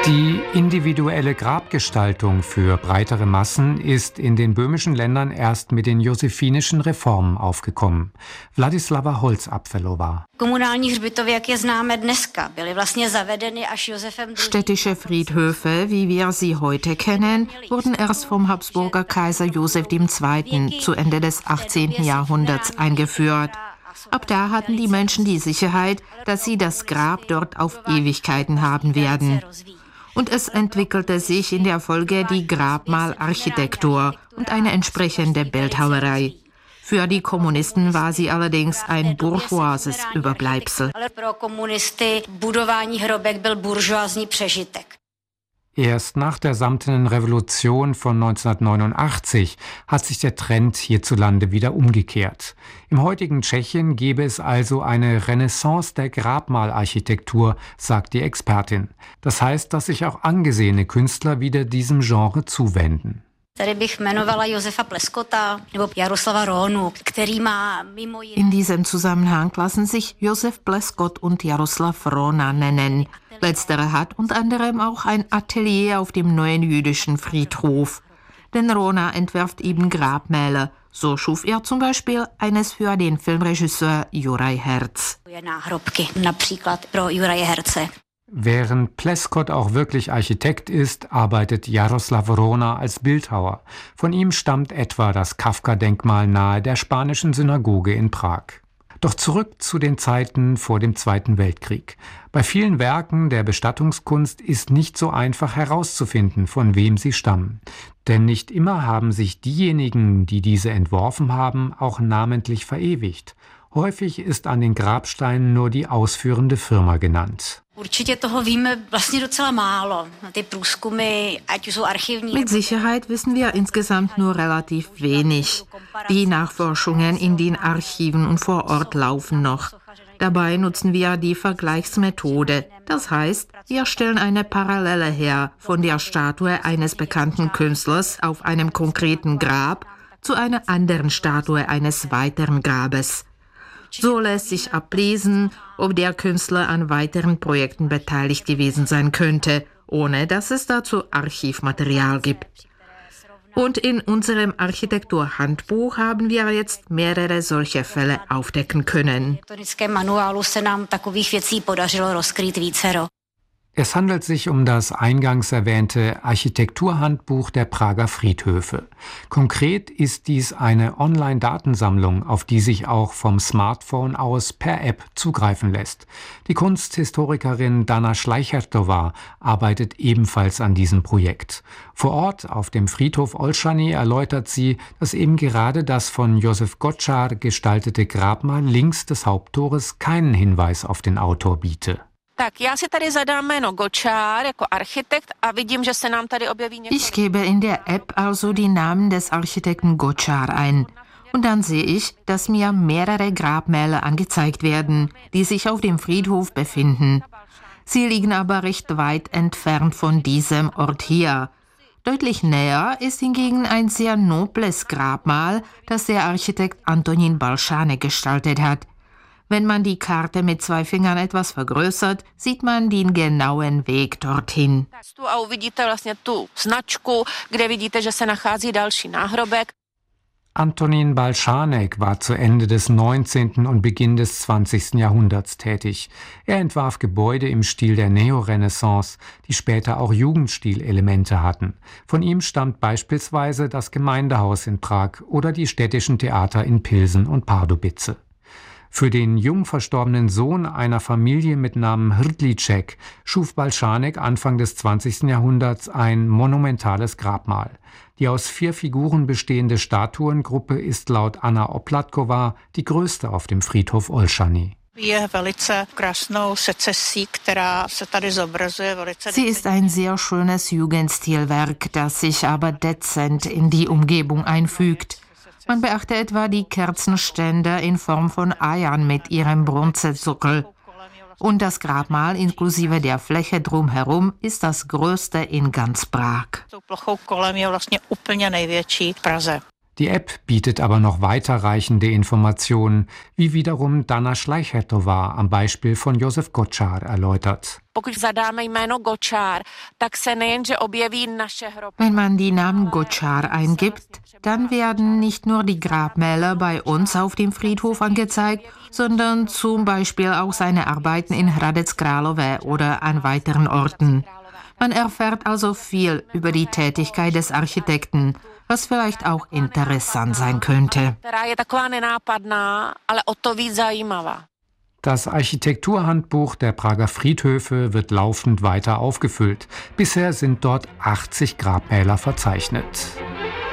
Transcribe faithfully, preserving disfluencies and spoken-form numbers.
Die individuelle Grabgestaltung für breitere Massen ist in den böhmischen Ländern erst mit den josephinischen Reformen aufgekommen. Wladislava Holzapfelová. Städtische Friedhöfe, wie wir sie heute kennen, wurden erst vom Habsburger Kaiser Joseph der Zweite. zu Ende des achtzehnten. Jahrhunderts eingeführt. Ab da hatten die Menschen die Sicherheit, dass sie das Grab dort auf Ewigkeiten haben werden. Und es entwickelte sich in der Folge die Grabmalarchitektur und eine entsprechende Bildhauerei. Für die Kommunisten war sie allerdings ein bourgeoises Überbleibsel. Erst nach der Samtenen Revolution von neunzehnhundertneunundachtzig hat sich der Trend hierzulande wieder umgekehrt. Im heutigen Tschechien gäbe es also eine Renaissance der Grabmalarchitektur, sagt die Expertin. Das heißt, dass sich auch angesehene Künstler wieder diesem Genre zuwenden. In diesem Zusammenhang lassen sich Josef Pleskot und Jaroslav Rona nennen. Letzterer hat unter anderem auch ein Atelier auf dem neuen jüdischen Friedhof. Denn Rona entwirft eben Grabmäler. So schuf er zum Beispiel eines für den Filmregisseur Juraj Herz. Während Pleskot auch wirklich Architekt ist, arbeitet Jaroslav Rona als Bildhauer. Von ihm stammt etwa das Kafka-Denkmal nahe der spanischen Synagoge in Prag. Doch zurück zu den Zeiten vor dem Zweiten Weltkrieg. Bei vielen Werken der Bestattungskunst ist nicht so einfach herauszufinden, von wem sie stammen. Denn nicht immer haben sich diejenigen, die diese entworfen haben, auch namentlich verewigt. Häufig ist an den Grabsteinen nur die ausführende Firma genannt. Mit Sicherheit wissen wir insgesamt nur relativ wenig. Die Nachforschungen in den Archiven und vor Ort laufen noch. Dabei nutzen wir die Vergleichsmethode. Das heißt, wir stellen eine Parallele her von der Statue eines bekannten Künstlers auf einem konkreten Grab zu einer anderen Statue eines weiteren Grabes. So lässt sich ablesen, ob der Künstler an weiteren Projekten beteiligt gewesen sein könnte, ohne dass es dazu Archivmaterial gibt. Und in unserem Architekturhandbuch haben wir jetzt mehrere solche Fälle aufdecken können. Es handelt sich um das eingangs erwähnte Architekturhandbuch der Prager Friedhöfe. Konkret ist dies eine Online-Datensammlung, auf die sich auch vom Smartphone aus per App zugreifen lässt. Die Kunsthistorikerin Dana Schleichertova arbeitet ebenfalls an diesem Projekt. Vor Ort auf dem Friedhof Olszany erläutert sie, dass eben gerade das von Josef Gottschar gestaltete Grabmal links des Haupttores keinen Hinweis auf den Autor biete. Ich gebe in der App also die Namen des Architekten Gottschar ein. Und dann sehe ich, dass mir mehrere Grabmäler angezeigt werden, die sich auf dem Friedhof befinden. Sie liegen aber recht weit entfernt von diesem Ort hier. Deutlich näher ist hingegen ein sehr nobles Grabmal, das der Architekt Antonín Balšánek gestaltet hat. Wenn man die Karte mit zwei Fingern etwas vergrößert, sieht man den genauen Weg dorthin. Antonín Balšánek war zu Ende des neunzehnten und Beginn des zwanzigsten Jahrhunderts tätig. Er entwarf Gebäude im Stil der Neorenaissance, die später auch Jugendstilelemente hatten. Von ihm stammt beispielsweise das Gemeindehaus in Prag oder die städtischen Theater in Pilsen und Pardubice. Für den jung verstorbenen Sohn einer Familie mit Namen Hrdliček schuf Balšánek Anfang des zwanzigsten Jahrhunderts ein monumentales Grabmal. Die aus vier Figuren bestehende Statuengruppe ist laut Anna Oplatková die größte auf dem Friedhof Olszany. Sie ist ein sehr schönes Jugendstilwerk, das sich aber dezent in die Umgebung einfügt. Man beachte etwa die Kerzenständer in Form von Eiern mit ihrem Bronzesockel. Und das Grabmal inklusive der Fläche drumherum ist das größte in ganz Prag. Die App bietet aber noch weiterreichende Informationen, wie wiederum Dana Schleichertová am Beispiel von Josef Gočár erläutert. Wenn man die Namen Gočár eingibt, dann werden nicht nur die Grabmäler bei uns auf dem Friedhof angezeigt, sondern zum Beispiel auch seine Arbeiten in Hradec Králové oder an weiteren Orten. Man erfährt also viel über die Tätigkeit des Architekten, was vielleicht auch interessant sein könnte. Das Architekturhandbuch der Prager Friedhöfe wird laufend weiter aufgefüllt. Bisher sind dort achtzig Grabmäler verzeichnet.